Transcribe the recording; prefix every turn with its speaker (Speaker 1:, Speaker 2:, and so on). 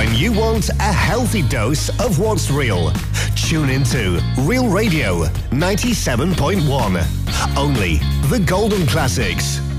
Speaker 1: When you want a healthy dose of what's real, tune into Real Radio 97.1. Only the golden classics.